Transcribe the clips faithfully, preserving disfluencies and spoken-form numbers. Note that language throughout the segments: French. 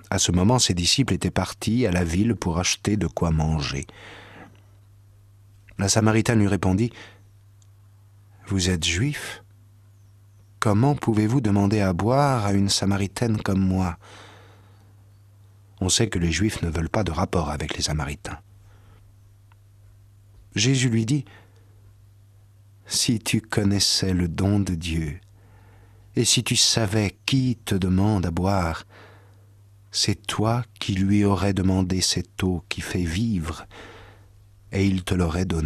À ce moment, ses disciples étaient partis à la ville pour acheter de quoi manger. La Samaritaine lui répondit : « Vous êtes juif ? Comment pouvez-vous demander à boire à une Samaritaine comme moi ? » On sait que les Juifs ne veulent pas de rapport avec les Samaritains. Jésus lui dit : « Si tu connaissais le don de Dieu, et si tu savais qui te demande à boire, c'est toi qui lui aurais demandé cette eau qui fait vivre, et il te l'aurait donnée. »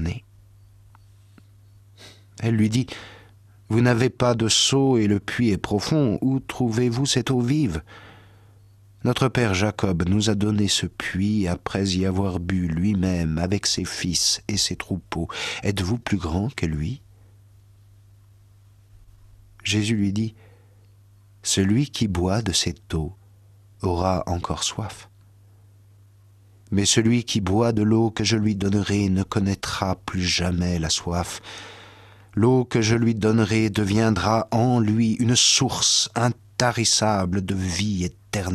Elle lui dit : « Vous n'avez pas de seau et le puits est profond. Où trouvez-vous cette eau vive ? Notre père Jacob nous a donné ce puits après y avoir bu lui-même avec ses fils et ses troupeaux. Êtes-vous plus grand que lui ? » Jésus lui dit : « Celui qui boit de cette eau aura encore soif. Mais celui qui boit de l'eau que je lui donnerai ne connaîtra plus jamais la soif. L'eau que je lui donnerai deviendra en lui une source intarissable de vie éternelle. »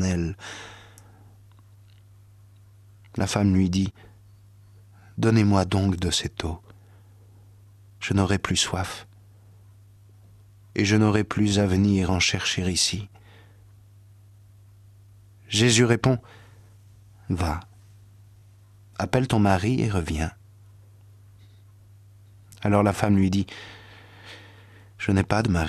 La femme lui dit : « Donnez-moi donc de cette eau. Je n'aurai plus soif, et je n'aurai plus à venir en chercher ici. » Jésus répond : « Va, appelle ton mari et reviens. » Alors la femme lui dit : « Je n'ai pas de mari. »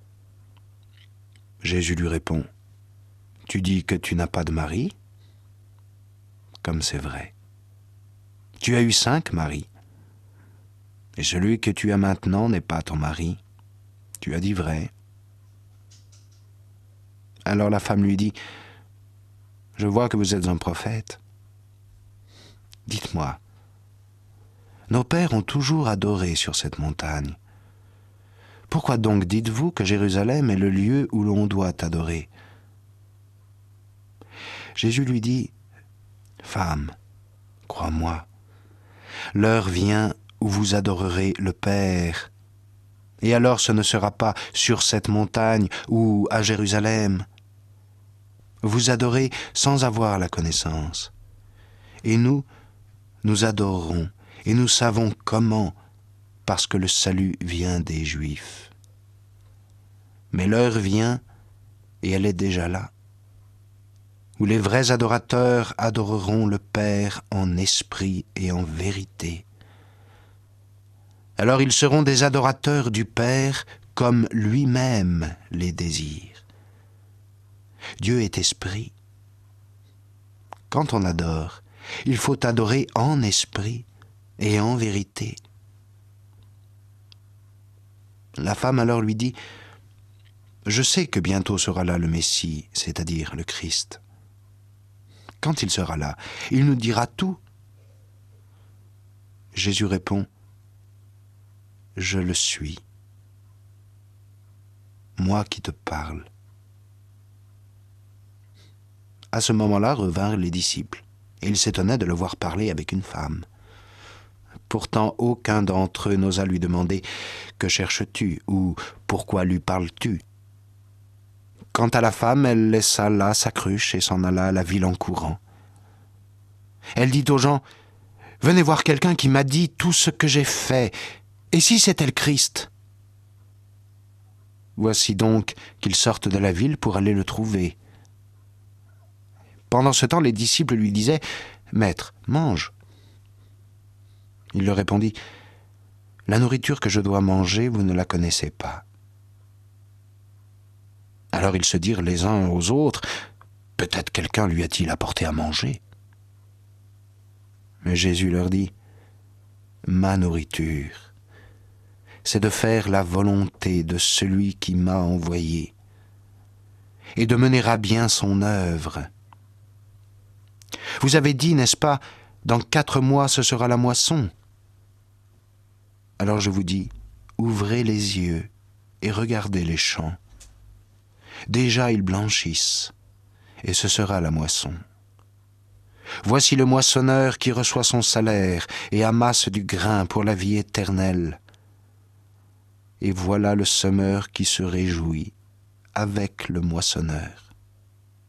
Jésus lui répond : « Tu dis que tu n'as pas de mari ? Comme c'est vrai. Tu as eu cinq maris, et celui que tu as maintenant n'est pas ton mari. Tu as dit vrai. » Alors la femme lui dit : « Je vois que vous êtes un prophète. Dites-moi, nos pères ont toujours adoré sur cette montagne. Pourquoi donc dites-vous que Jérusalem est le lieu où l'on doit adorer ? » Jésus lui dit : « Femme, crois-moi, l'heure vient où vous adorerez le Père, et alors ce ne sera pas sur cette montagne ou à Jérusalem. Vous adorez sans avoir la connaissance. Et nous, nous adorerons, et nous savons comment, parce que le salut vient des Juifs. Mais l'heure vient, et elle est déjà là, où les vrais adorateurs adoreront le Père en esprit et en vérité. Alors ils seront des adorateurs du Père comme lui-même les désire. Dieu est esprit. Quand on adore, il faut adorer en esprit et en vérité. » La femme alors lui dit : « Je sais que bientôt sera là le Messie, c'est-à-dire le Christ. Quand il sera là, il nous dira tout. » Jésus répond : « Je le suis, moi qui te parle. » À ce moment-là revinrent les disciples, et ils s'étonnaient de le voir parler avec une femme. Pourtant, aucun d'entre eux n'osa lui demander « Que cherches-tu » ou « Pourquoi lui parles-tu » Quant à la femme, elle laissa là sa cruche et s'en alla à la ville en courant. Elle dit aux gens : « Venez voir quelqu'un qui m'a dit tout ce que j'ai fait. Et si c'était le Christ ?» Voici donc qu'ils sortent de la ville pour aller le trouver. Pendant ce temps, les disciples lui disaient : « Maître, mange. » Il leur répondit : « La nourriture que je dois manger, vous ne la connaissez pas. » Alors ils se dirent les uns aux autres : « Peut-être quelqu'un lui a-t-il apporté à manger. » Mais Jésus leur dit : « Ma nourriture, c'est de faire la volonté de celui qui m'a envoyé et de mener à bien son œuvre. Vous avez dit, n'est-ce pas, dans quatre mois ce sera la moisson. Alors je vous dis, ouvrez les yeux et regardez les champs. Déjà ils blanchissent, et ce sera la moisson. Voici le moissonneur qui reçoit son salaire et amasse du grain pour la vie éternelle. Et voilà le semeur qui se réjouit avec le moissonneur.